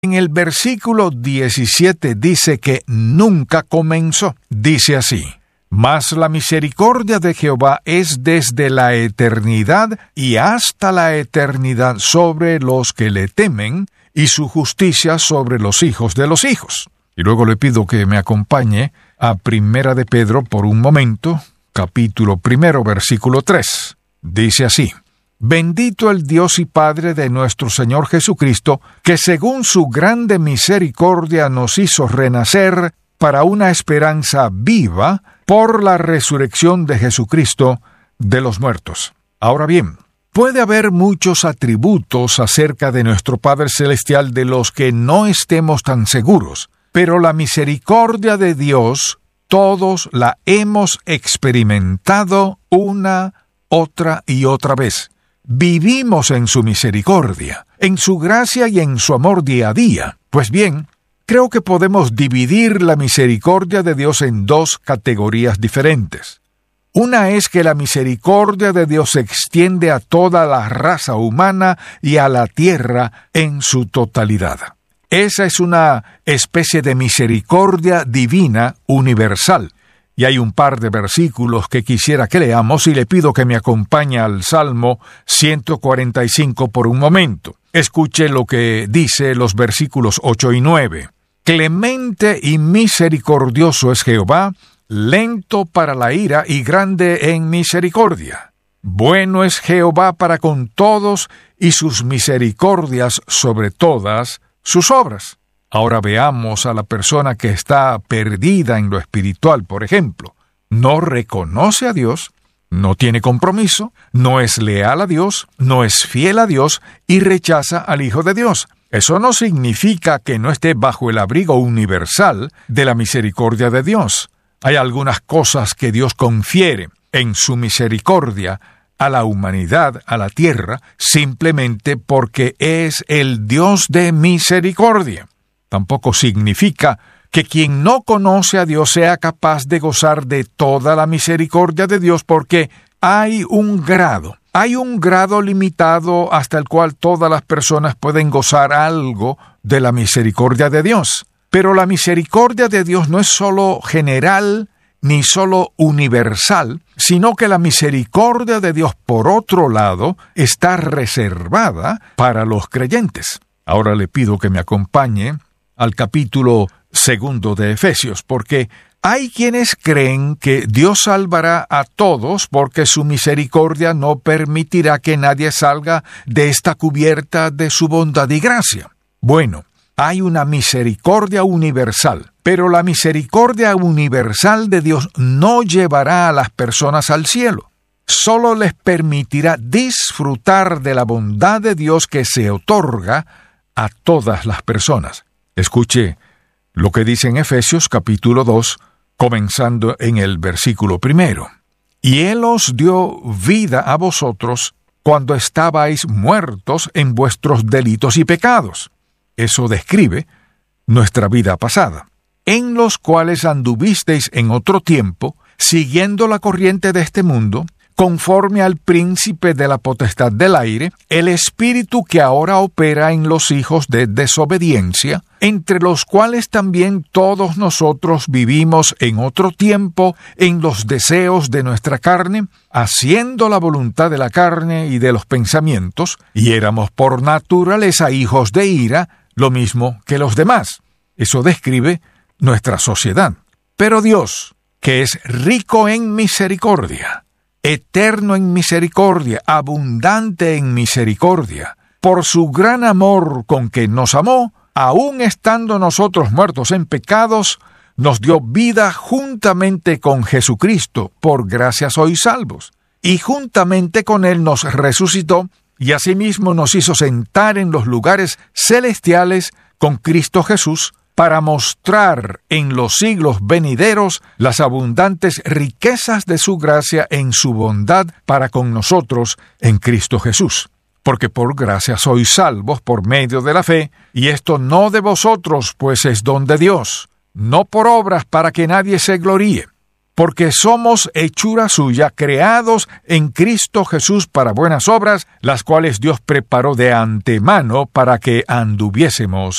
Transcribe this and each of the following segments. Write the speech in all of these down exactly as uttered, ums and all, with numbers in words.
En el versículo diecisiete dice que nunca comenzó. Dice así: Mas la misericordia de Jehová es desde la eternidad y hasta la eternidad sobre los que le temen, y su justicia sobre los hijos de los hijos. Y luego le pido que me acompañe a Primera de Pedro por un momento, capítulo primero, versículo tres. Dice así: Bendito el Dios y Padre de nuestro Señor Jesucristo, que según su grande misericordia nos hizo renacer para una esperanza viva por la resurrección de Jesucristo de los muertos. Ahora bien, puede haber muchos atributos acerca de nuestro Padre Celestial de los que no estemos tan seguros, pero la misericordia de Dios todos la hemos experimentado una, otra y otra vez. Vivimos en su misericordia, en su gracia y en su amor día a día. Pues bien, creo que podemos dividir la misericordia de Dios en dos categorías diferentes. Una es que la misericordia de Dios se extiende a toda la raza humana y a la tierra en su totalidad. Esa es una especie de misericordia divina universal. Y hay un par de versículos que quisiera que leamos y le pido que me acompañe al Salmo ciento cuarenta y cinco por un momento. Escuche lo que dice los versículos ocho y nueve. Clemente y misericordioso es Jehová, lento para la ira y grande en misericordia. Bueno es Jehová para con todos y sus misericordias sobre todas sus obras. Ahora veamos a la persona que está perdida en lo espiritual, por ejemplo. No reconoce a Dios, no tiene compromiso, no es leal a Dios, no es fiel a Dios y rechaza al Hijo de Dios. Eso no significa que no esté bajo el abrigo universal de la misericordia de Dios. Hay algunas cosas que Dios confiere en su misericordia a la humanidad, a la tierra, simplemente porque es el Dios de misericordia. Tampoco significa que quien no conoce a Dios sea capaz de gozar de toda la misericordia de Dios, porque hay un grado, hay un grado limitado hasta el cual todas las personas pueden gozar algo de la misericordia de Dios. Pero la misericordia de Dios no es solo general ni solo universal, sino que la misericordia de Dios, por otro lado, está reservada para los creyentes. Ahora le pido que me acompañe al capítulo segundo de Efesios, porque hay quienes creen que Dios salvará a todos porque su misericordia no permitirá que nadie salga de esta cubierta de su bondad y gracia. Bueno, hay una misericordia universal, pero la misericordia universal de Dios no llevará a las personas al cielo. Solo les permitirá disfrutar de la bondad de Dios que se otorga a todas las personas. Escuche lo que dice en Efesios capítulo dos, comenzando en el versículo primero. Y Él os dio vida a vosotros cuando estabais muertos en vuestros delitos y pecados. Eso describe nuestra vida pasada, en los cuales anduvisteis en otro tiempo, siguiendo la corriente de este mundo, conforme al príncipe de la potestad del aire, el espíritu que ahora opera en los hijos de desobediencia, entre los cuales también todos nosotros vivimos en otro tiempo en los deseos de nuestra carne, haciendo la voluntad de la carne y de los pensamientos, y éramos por naturaleza hijos de ira, lo mismo que los demás. Eso describe nuestra sociedad. Pero Dios, que es rico en misericordia, eterno en misericordia, abundante en misericordia, por su gran amor con que nos amó, aun estando nosotros muertos en pecados, nos dio vida juntamente con Jesucristo, por gracia sois salvos, y juntamente con Él nos resucitó, y asimismo nos hizo sentar en los lugares celestiales con Cristo Jesús, para mostrar en los siglos venideros las abundantes riquezas de su gracia en su bondad para con nosotros en Cristo Jesús. Porque por gracia sois salvos por medio de la fe, y esto no de vosotros, pues es don de Dios, no por obras para que nadie se gloríe, porque somos hechura suya, creados en Cristo Jesús para buenas obras, las cuales Dios preparó de antemano para que anduviésemos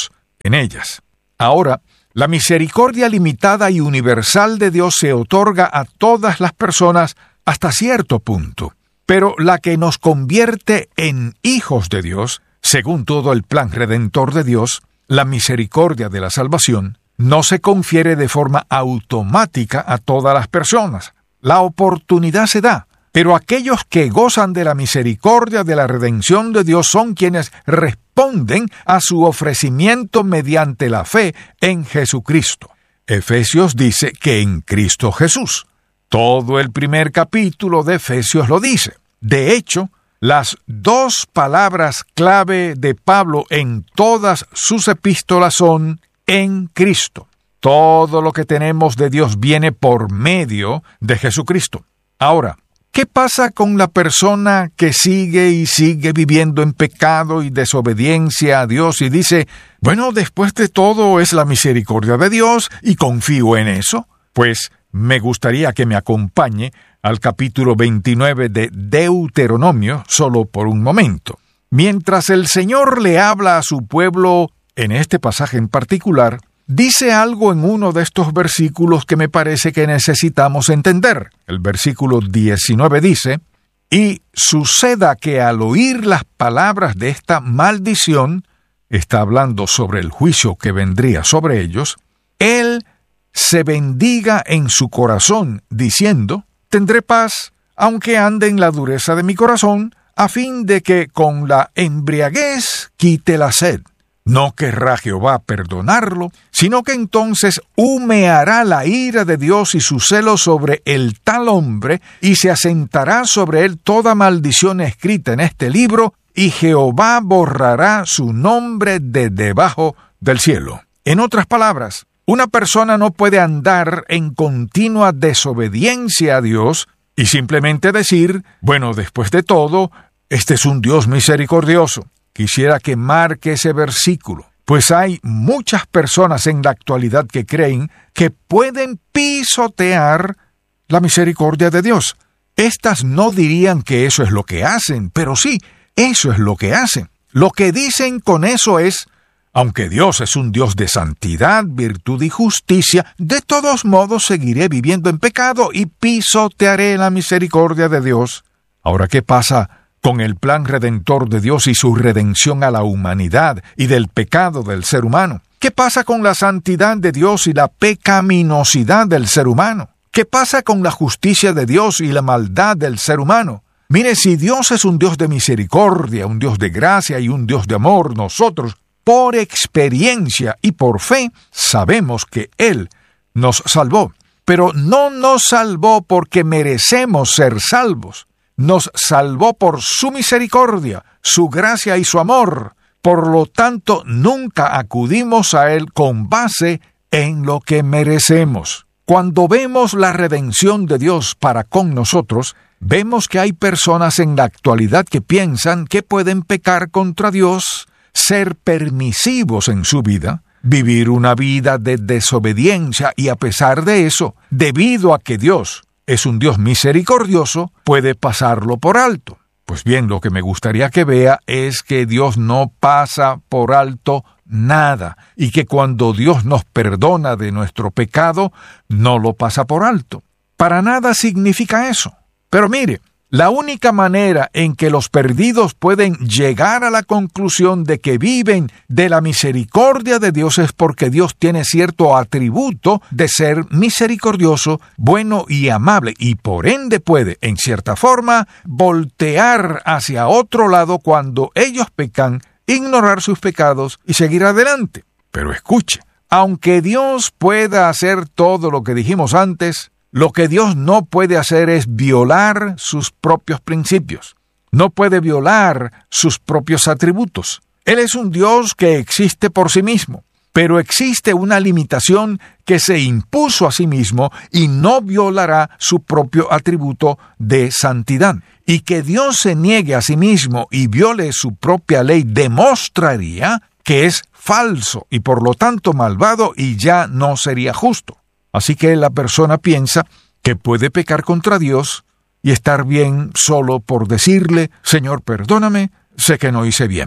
en ellas. Ahora, la misericordia limitada y universal de Dios se otorga a todas las personas hasta cierto punto, pero la que nos convierte en hijos de Dios, según todo el plan redentor de Dios, la misericordia de la salvación, no se confiere de forma automática a todas las personas. La oportunidad se da, pero aquellos que gozan de la misericordia de la redención de Dios son quienes responden a su ofrecimiento mediante la fe en Jesucristo. Efesios dice que en Cristo Jesús. Todo el primer capítulo de Efesios lo dice. De hecho, las dos palabras clave de Pablo en todas sus epístolas son en Cristo. Todo lo que tenemos de Dios viene por medio de Jesucristo. Ahora, ¿qué pasa con la persona que sigue y sigue viviendo en pecado y desobediencia a Dios y dice, bueno, después de todo es la misericordia de Dios y confío en eso? Pues me gustaría que me acompañe al capítulo veintinueve de Deuteronomio solo por un momento. Mientras el Señor le habla a su pueblo, en este pasaje en particular, dice algo en uno de estos versículos que me parece que necesitamos entender. El versículo diecinueve dice, «Y suceda que al oír las palabras de esta maldición», está hablando sobre el juicio que vendría sobre ellos, «él se bendiga en su corazón, diciendo, tendré paz, aunque ande en la dureza de mi corazón, a fin de que con la embriaguez quite la sed. No querrá Jehová perdonarlo, sino que entonces humeará la ira de Dios y su celo sobre el tal hombre, y se asentará sobre él toda maldición escrita en este libro, y Jehová borrará su nombre de debajo del cielo». En otras palabras, una persona no puede andar en continua desobediencia a Dios y simplemente decir, bueno, después de todo, este es un Dios misericordioso. Quisiera que marque ese versículo, pues hay muchas personas en la actualidad que creen que pueden pisotear la misericordia de Dios. Estas no dirían que eso es lo que hacen, pero sí, eso es lo que hacen. Lo que dicen con eso es, aunque Dios es un Dios de santidad, virtud y justicia, de todos modos seguiré viviendo en pecado y pisotearé la misericordia de Dios. Ahora, ¿qué pasa con el plan redentor de Dios y su redención a la humanidad y del pecado del ser humano? ¿Qué pasa con la santidad de Dios y la pecaminosidad del ser humano? ¿Qué pasa con la justicia de Dios y la maldad del ser humano? Mire, si Dios es un Dios de misericordia, un Dios de gracia y un Dios de amor, nosotros, por experiencia y por fe, sabemos que Él nos salvó. Pero no nos salvó porque merecemos ser salvos. Nos salvó por su misericordia, su gracia y su amor. Por lo tanto, nunca acudimos a Él con base en lo que merecemos. Cuando vemos la redención de Dios para con nosotros, vemos que hay personas en la actualidad que piensan que pueden pecar contra Dios, ser permisivos en su vida, vivir una vida de desobediencia y a pesar de eso, debido a que Dios es un Dios misericordioso, puede pasarlo por alto. Pues bien, lo que me gustaría que vea es que Dios no pasa por alto nada y que cuando Dios nos perdona de nuestro pecado, no lo pasa por alto. Para nada significa eso. Pero mire, la única manera en que los perdidos pueden llegar a la conclusión de que viven de la misericordia de Dios es porque Dios tiene cierto atributo de ser misericordioso, bueno y amable, y por ende puede, en cierta forma, voltear hacia otro lado cuando ellos pecan, ignorar sus pecados y seguir adelante. Pero escuche, aunque Dios pueda hacer todo lo que dijimos antes, lo que Dios no puede hacer es violar sus propios principios. No puede violar sus propios atributos. Él es un Dios que existe por sí mismo, pero existe una limitación que se impuso a sí mismo y no violará su propio atributo de santidad. Y que Dios se niegue a sí mismo y viole su propia ley demostraría que es falso y por lo tanto malvado y ya no sería justo. Así que la persona piensa que puede pecar contra Dios y estar bien solo por decirle, Señor, perdóname, sé que no hice bien.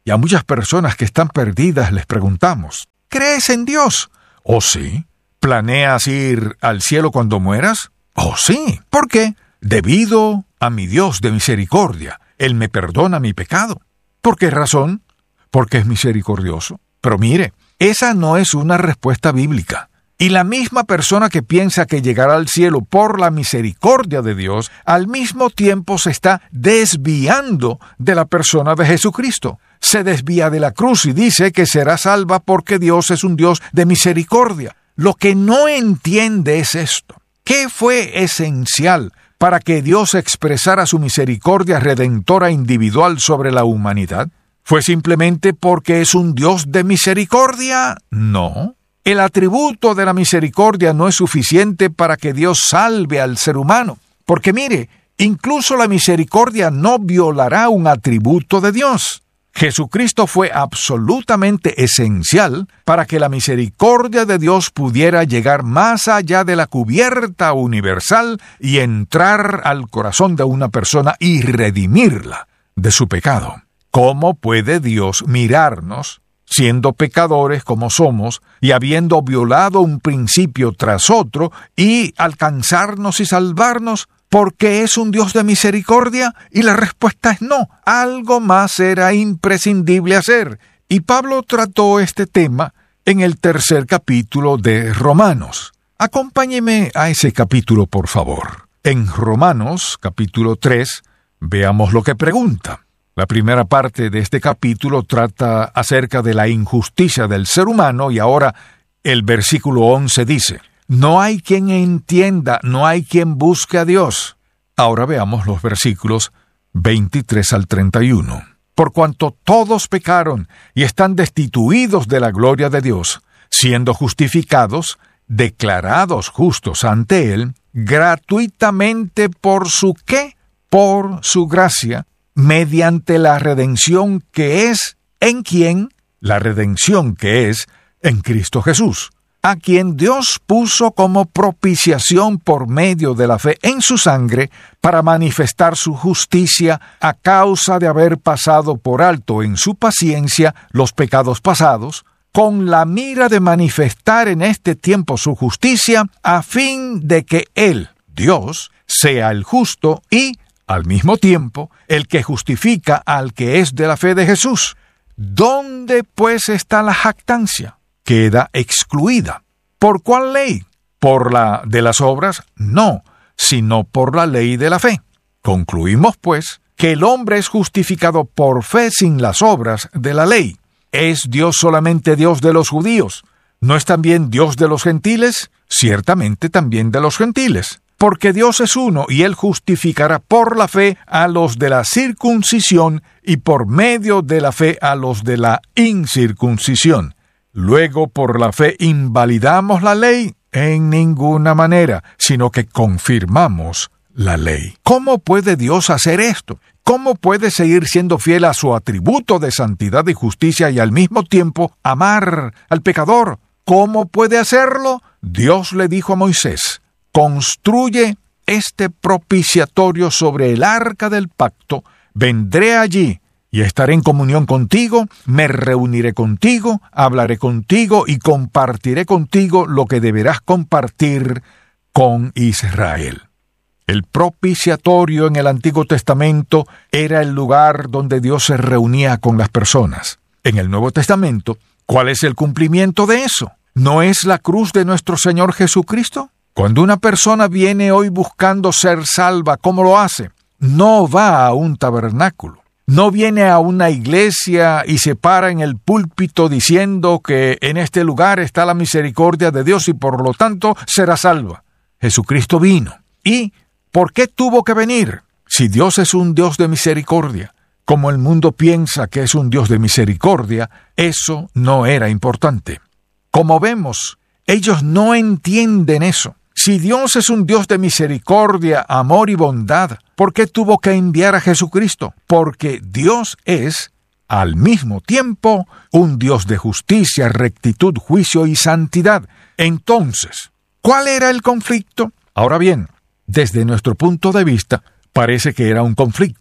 Y a muchas personas que están perdidas les preguntamos, ¿crees en Dios? ¿Oh sí? ¿Planeas ir al cielo cuando mueras? Oh sí. ¿Por qué? Debido a mi Dios de misericordia. Él me perdona mi pecado. ¿Por qué razón? Porque es misericordioso. Pero mire, esa no es una respuesta bíblica. Y la misma persona que piensa que llegará al cielo por la misericordia de Dios, al mismo tiempo se está desviando de la persona de Jesucristo. Se desvía de la cruz y dice que será salva porque Dios es un Dios de misericordia. Lo que no entiende es esto. ¿Qué fue esencial para que Dios expresara su misericordia redentora individual sobre la humanidad? ¿Fue simplemente porque es un Dios de misericordia? No. El atributo de la misericordia no es suficiente para que Dios salve al ser humano. Porque mire, incluso la misericordia no violará un atributo de Dios. Jesucristo fue absolutamente esencial para que la misericordia de Dios pudiera llegar más allá de la cubierta universal y entrar al corazón de una persona y redimirla de su pecado. ¿Cómo puede Dios mirarnos, siendo pecadores como somos, y habiendo violado un principio tras otro, y alcanzarnos y salvarnos? ¿Porque es un Dios de misericordia? Y la respuesta es no. Algo más era imprescindible hacer. Y Pablo trató este tema en el tercer capítulo de Romanos. Acompáñeme a ese capítulo, por favor. En Romanos, capítulo tres, veamos lo que pregunta. La primera parte de este capítulo trata acerca de la injusticia del ser humano y ahora el versículo once dice: no hay quien entienda, no hay quien busque a Dios. Ahora veamos los versículos veintitrés al treinta y uno. Por cuanto todos pecaron y están destituidos de la gloria de Dios, siendo justificados, declarados justos ante Él, gratuitamente por su ¿qué? Por su gracia, mediante la redención que es en quién, la redención que es en Cristo Jesús, a quien Dios puso como propiciación por medio de la fe en su sangre para manifestar su justicia a causa de haber pasado por alto en su paciencia los pecados pasados, con la mira de manifestar en este tiempo su justicia, a fin de que Él, Dios, sea el justo y, al mismo tiempo, el que justifica al que es de la fe de Jesús. ¿Dónde, pues, está la jactancia? Queda excluida. ¿Por cuál ley? ¿Por la de las obras? No, sino por la ley de la fe. Concluimos, pues, que el hombre es justificado por fe sin las obras de la ley. ¿Es Dios solamente Dios de los judíos? ¿No es también Dios de los gentiles? Ciertamente también de los gentiles. Porque Dios es uno y Él justificará por la fe a los de la circuncisión y por medio de la fe a los de la incircuncisión. Luego, ¿por la fe invalidamos la ley? En ninguna manera, sino que confirmamos la ley. ¿Cómo puede Dios hacer esto? ¿Cómo puede seguir siendo fiel a su atributo de santidad y justicia y al mismo tiempo amar al pecador? ¿Cómo puede hacerlo? Dios le dijo a Moisés: construye este propiciatorio sobre el arca del pacto, vendré allí y estaré en comunión contigo, me reuniré contigo, hablaré contigo y compartiré contigo lo que deberás compartir con Israel. El propiciatorio en el Antiguo Testamento era el lugar donde Dios se reunía con las personas. En el Nuevo Testamento, ¿cuál es el cumplimiento de eso? ¿No es la cruz de nuestro Señor Jesucristo? Cuando una persona viene hoy buscando ser salva, ¿cómo lo hace? No va a un tabernáculo. No viene a una iglesia y se para en el púlpito diciendo que en este lugar está la misericordia de Dios y por lo tanto será salva. Jesucristo vino. ¿Y por qué tuvo que venir? Si Dios es un Dios de misericordia, como el mundo piensa que es un Dios de misericordia, eso no era importante. Como vemos, ellos no entienden eso. Si Dios es un Dios de misericordia, amor y bondad, ¿por qué tuvo que enviar a Jesucristo? Porque Dios es, al mismo tiempo, un Dios de justicia, rectitud, juicio y santidad. Entonces, ¿cuál era el conflicto? Ahora bien, desde nuestro punto de vista, parece que era un conflicto.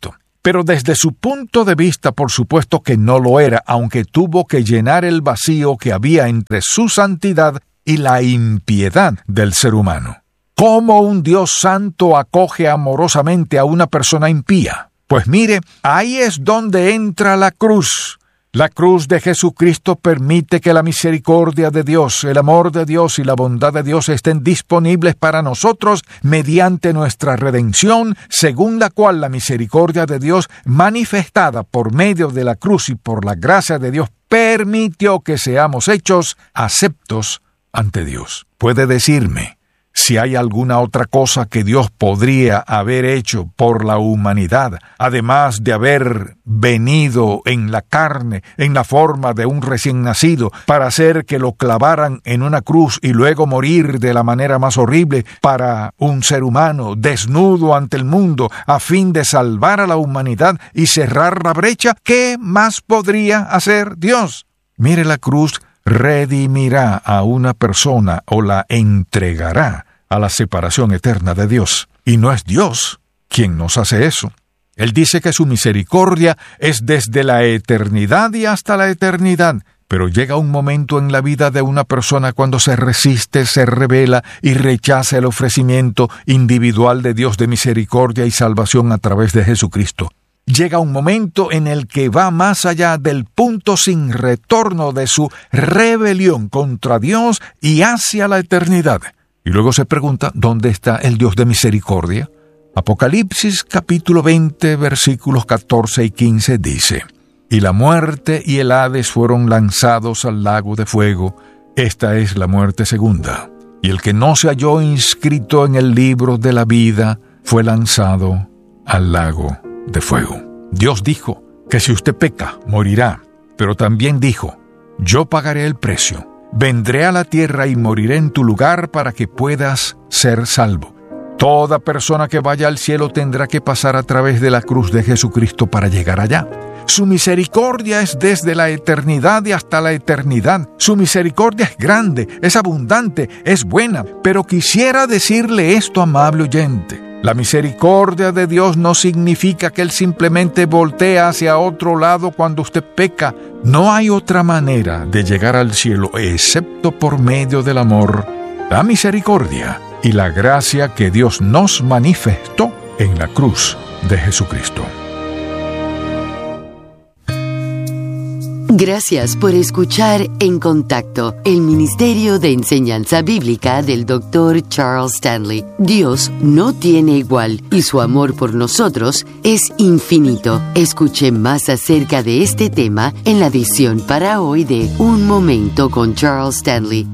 Pero desde su punto de vista, por supuesto que no lo era, aunque tuvo que llenar el vacío que había entre su santidad y la impiedad del ser humano. ¿Cómo un Dios santo acoge amorosamente a una persona impía? Pues mire, ahí es donde entra la cruz. La cruz de Jesucristo permite que la misericordia de Dios, el amor de Dios y la bondad de Dios estén disponibles para nosotros mediante nuestra redención, según la cual la misericordia de Dios, manifestada por medio de la cruz y por la gracia de Dios, permitió que seamos hechos aceptos ante Dios. Puede decirme si hay alguna otra cosa que Dios podría haber hecho por la humanidad, además de haber venido en la carne, en la forma de un recién nacido, para hacer que lo clavaran en una cruz y luego morir de la manera más horrible para un ser humano desnudo ante el mundo, a fin de salvar a la humanidad y cerrar la brecha. ¿Qué más podría hacer Dios? Mire, la cruz redimirá a una persona o la entregará a la separación eterna de Dios. Y no es Dios quien nos hace eso. Él dice que su misericordia es desde la eternidad y hasta la eternidad. Pero llega un momento en la vida de una persona cuando se resiste, se rebela y rechaza el ofrecimiento individual de Dios de misericordia y salvación a través de Jesucristo. Llega un momento en el que va más allá del punto sin retorno de su rebelión contra Dios y hacia la eternidad. Y luego se pregunta, ¿dónde está el Dios de misericordia? Apocalipsis capítulo veinte, versículos catorce y quince dice: Y la muerte y el Hades fueron lanzados al lago de fuego. Esta es la muerte segunda. Y el que no se halló inscrito en el libro de la vida fue lanzado al lago de fuego. Dios dijo que si usted peca, morirá, pero también dijo: yo pagaré el precio, vendré a la tierra y moriré en tu lugar para que puedas ser salvo. Toda persona que vaya al cielo tendrá que pasar a través de la cruz de Jesucristo para llegar allá. Su misericordia es desde la eternidad y hasta la eternidad. Su misericordia es grande, es abundante, es buena, pero quisiera decirle esto, amable oyente. La misericordia de Dios no significa que Él simplemente voltea hacia otro lado cuando usted peca. No hay otra manera de llegar al cielo excepto por medio del amor, la misericordia y la gracia que Dios nos manifestó en la cruz de Jesucristo. Gracias por escuchar En Contacto, el Ministerio de Enseñanza Bíblica del doctor Charles Stanley. Dios no tiene igual y su amor por nosotros es infinito. Escuche más acerca de este tema en la edición para hoy de Un Momento con Charles Stanley.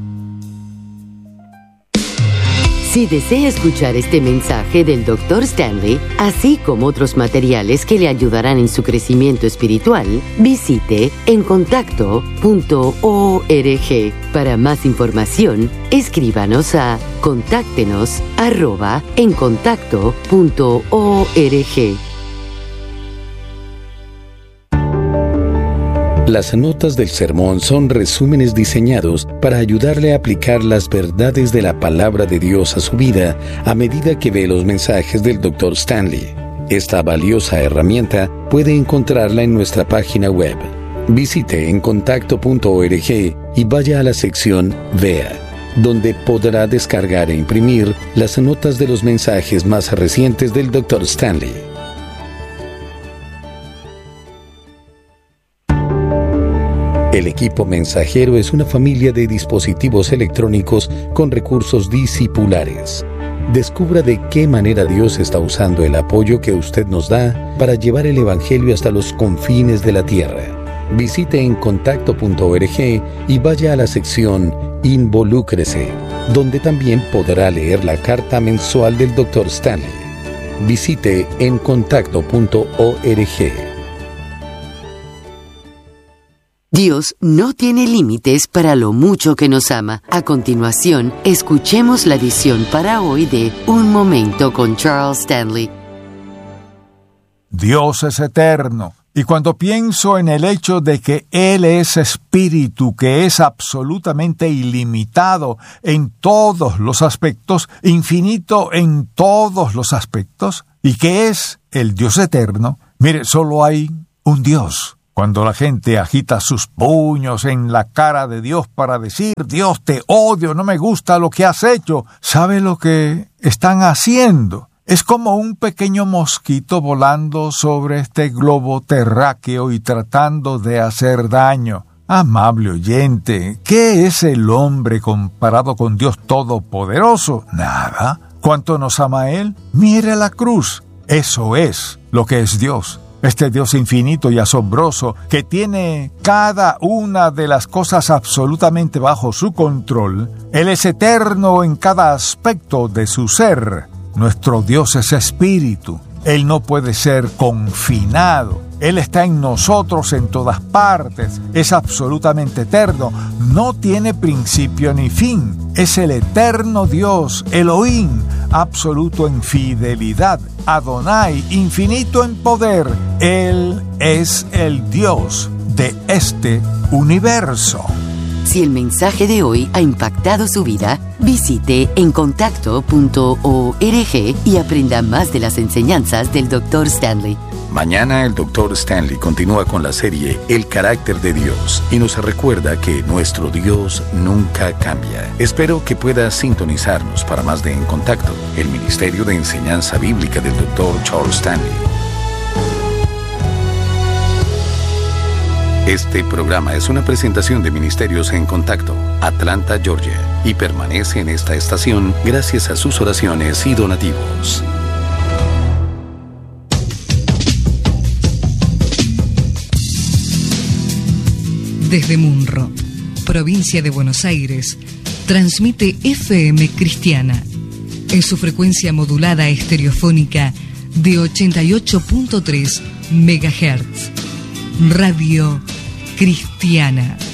Si desea escuchar este mensaje del doctor Stanley, así como otros materiales que le ayudarán en su crecimiento espiritual, visite en contacto punto org. Para más información, escríbanos a contáctenos arroba en contacto punto org. Las notas del sermón son resúmenes diseñados para ayudarle a aplicar las verdades de la palabra de Dios a su vida a medida que ve los mensajes del doctor Stanley. Esta valiosa herramienta puede encontrarla en nuestra página web. Visite en contacto punto org y vaya a la sección Vea, donde podrá descargar e imprimir las notas de los mensajes más recientes del doctor Stanley. El equipo mensajero es una familia de dispositivos electrónicos con recursos discipulares. Descubra de qué manera Dios está usando el apoyo que usted nos da para llevar el Evangelio hasta los confines de la tierra. Visite en contacto punto org y vaya a la sección Involúcrese, donde también podrá leer la carta mensual del doctor Stanley. Visite en contacto punto org. Dios no tiene límites para lo mucho que nos ama. A continuación, escuchemos la edición para hoy de Un Momento con Charles Stanley. Dios es eterno, y cuando pienso en el hecho de que Él es espíritu, que es absolutamente ilimitado en todos los aspectos, infinito en todos los aspectos, y que es el Dios eterno, Mire, solo hay un Dios. Cuando la gente agita sus puños en la cara de Dios para decir, Dios, te odio, no me gusta lo que has hecho, ¿sabe lo que están haciendo? Es como un pequeño mosquito volando sobre este globo terráqueo y tratando de hacer daño. Amable oyente, ¿qué es el hombre comparado con Dios Todopoderoso? Nada. ¿Cuánto nos ama Él? Mire la cruz. Eso es lo que es Dios. Este Dios infinito y asombroso que tiene cada una de las cosas absolutamente bajo su control. Él es eterno en cada aspecto de su ser. Nuestro Dios es espíritu. Él no puede ser confinado. Él está en nosotros en todas partes. Es absolutamente eterno. No tiene principio ni fin. Es el eterno Dios, Elohim, absoluto en fidelidad. Adonai, infinito en poder. Él es el Dios de este universo. Si el mensaje de hoy ha impactado su vida, visite encontacto punto org y aprenda más de las enseñanzas del doctor Stanley. Mañana el doctor Stanley continúa con la serie El carácter de Dios y nos recuerda que nuestro Dios nunca cambia. Espero que pueda sintonizarnos para más de En Contacto, el Ministerio de Enseñanza Bíblica del doctor Charles Stanley. Este programa es una presentación de Ministerios en Contacto, Atlanta, Georgia, y permanece en esta estación gracias a sus oraciones y donativos. Desde Munro, provincia de Buenos Aires, transmite F M Cristiana en su frecuencia modulada estereofónica de ochenta y ocho punto tres megahertz. Radio Cristiana.